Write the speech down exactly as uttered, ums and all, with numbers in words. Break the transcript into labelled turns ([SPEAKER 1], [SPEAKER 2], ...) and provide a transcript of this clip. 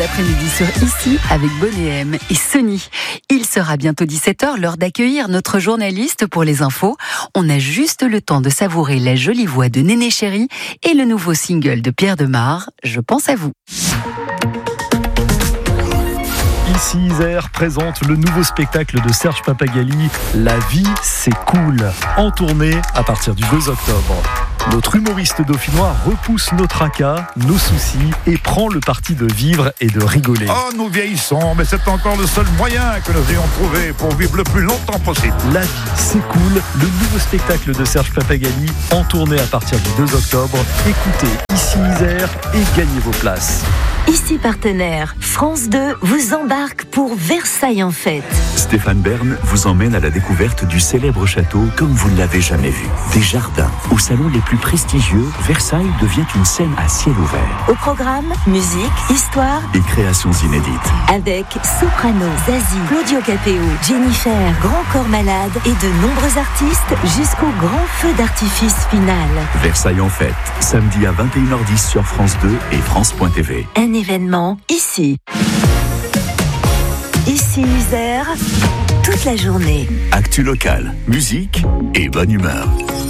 [SPEAKER 1] l'après-midi sur Ici avec Bonnet M et Sony. Il sera bientôt dix-sept heures, l'heure d'accueillir notre journaliste pour les infos. On a juste le temps de savourer la jolie voix de Néné Chéri et le nouveau single de Pierre Demar, Je pense à vous.
[SPEAKER 2] Ici Isère présente le nouveau spectacle de Serge Papagali, La vie c'est cool, en tournée à partir du deux octobre. Notre humoriste dauphinois repousse nos tracas, nos soucis et prend le parti de vivre et de rigoler.
[SPEAKER 3] Oh, nous vieillissons, mais c'est encore le seul moyen que nous ayons trouvé pour vivre le plus longtemps possible.
[SPEAKER 2] La vie c'est cool, le nouveau spectacle de Serge Papagali, en tournée à partir du deux octobre. Écoutez Ici Isère et gagnez vos places.
[SPEAKER 4] Ici partenaire, France deux vous embarque pour Versailles en fête.
[SPEAKER 5] Stéphane Bern vous emmène à la découverte du célèbre château comme vous ne l'avez jamais vu. Des jardins, aux salons les plus prestigieux, Versailles devient une scène à ciel ouvert.
[SPEAKER 4] Au programme, musique, histoire
[SPEAKER 5] et créations inédites.
[SPEAKER 4] Avec Soprano, Zazie, Claudio Capéo, Jennifer, Grand Corps Malade et de nombreux artistes jusqu'au grand feu d'artifice final.
[SPEAKER 5] Versailles en fête, samedi à vingt et une heures dix sur France deux et France point T V.
[SPEAKER 4] Un événement ici. Ici Isère, toute la journée.
[SPEAKER 5] Actu local, musique et bonne humeur.